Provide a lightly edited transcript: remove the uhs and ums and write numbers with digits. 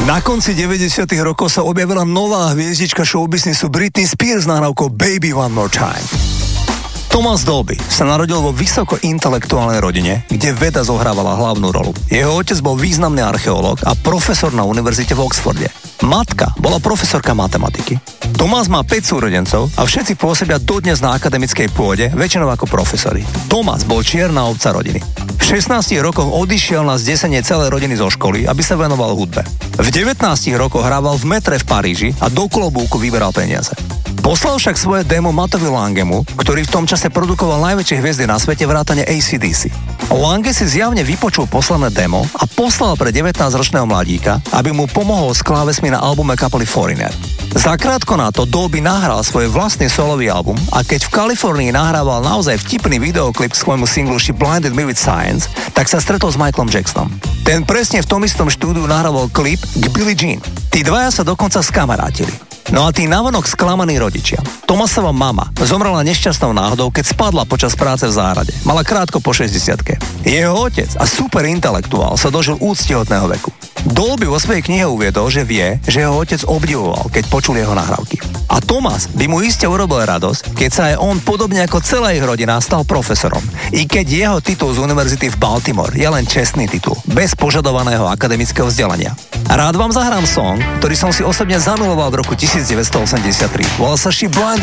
Na konci 90. rokov sa objavila nová hviezdička showbiznisu Britney Spears s nahrávkou Baby One More Time. Thomas Dolby sa narodil vo vysoko intelektuálnej rodine, kde veda zohrávala hlavnú rolu. Jeho otec bol významný archeológ a profesor na univerzite v Oxforde. Matka bola profesorka matematiky. Thomas má 5 súrodencov a všetci pôsobia dodnes na akademickej pôde, väčšinou ako profesori. Thomas bol čierna ovca rodiny. V 16 rokoch odišiel na zdesenie celej rodiny zo školy, aby sa venoval hudbe. V 19 rokoch hrával v metre v Paríži a do klobúku vyberal peniaze. Poslal však svoje demo Mattovi Langemu, ktorý v tom čase produkoval najväčšie hviezdy na svete vrátane AC/DC. Lange si zjavne vypočul posledné demo a poslal pre 19-ročného mladíka, aby mu pomohol s klávesmi na albume kapely Foreigner. Zakrátko na to Dolby nahral svoj vlastný solový album a keď v Kalifornii nahrával naozaj vtipný videoklip k svojmu singlu She Blinded Me With Science, tak sa stretol s Michaelom Jacksonom. Ten presne v tom istom štúdiu nahrával klip k Billie Jean. Tí dvaja sa dokonca skamarátili. No a tí navonok sklamaní rodičia. Thomasova mama zomrela nešťastnou náhodou, keď spadla počas práce v záhrade. Mala krátko po 60-ke. Jeho otec a superintelektuál sa dožil úctyhodného veku. Dolby vo svojej knihe uviedol, že vie, že jeho otec obdivoval, keď počul jeho nahrávky. A Thomas by mu iste urobil radosť, keď sa aj on, podobne ako celá ich rodina, stal profesorom. I keď jeho titul z univerzity v Baltimore je len čestný titul, bez požadovaného akademického vzdelania. Rád vám zahrám song, ktorý som si osobne zamiloval v roku 1983. Volal sa She Blinded